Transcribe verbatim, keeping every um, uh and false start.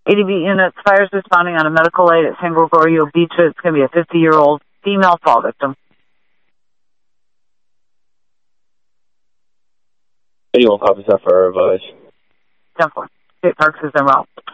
A D B units, fires responding on a medical aid at San Gregorio Beach. It's going to be a fifty-year-old female fall victim. Anyone copies that for our advice? ten four. State Parks is en route.